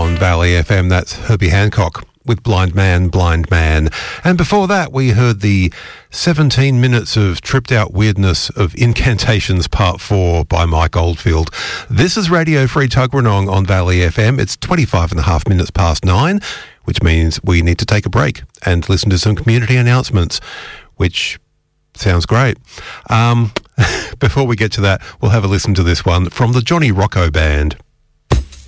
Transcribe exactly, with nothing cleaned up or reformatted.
on Valley F M. That's Herbie Hancock with Blind Man, Blind Man. And before that, we heard the seventeen minutes of tripped out weirdness of Incantations Part four by Mike Oldfield. This is Radio Free Tuggeranong on Valley F M. It's twenty-five and a half minutes past nine, which means we need to take a break and listen to some community announcements, which sounds great. Um, before we get to that, we'll have a listen to this one from the Johnny Rocco Band.